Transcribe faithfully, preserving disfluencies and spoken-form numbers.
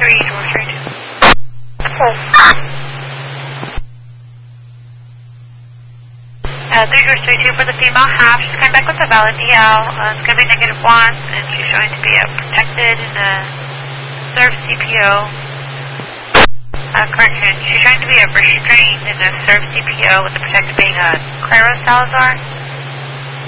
three, door three two. Uh, three door three two for the female half. She's coming back with a valid D L. Uh, it's going to be negative one, and she's showing to be uh, protected in a served C P O. Uh, correction, she's showing to be a restrained in a served C P O with the protected being a Claro Salazar.